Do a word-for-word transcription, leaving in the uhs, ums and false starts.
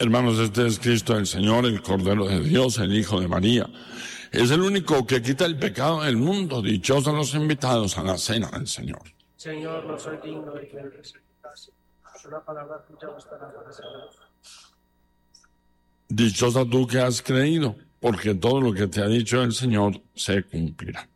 Hermanos, este es Cristo el Señor, el Cordero de Dios, el Hijo de María. Es el único que quita el pecado del mundo. Dichosos los invitados a la cena del Señor. Señor, no soy digno de que entres en mi casa. Una palabra tuya bastará para salvar. Dichosa tú que has creído, porque todo lo que te ha dicho el Señor se cumplirá.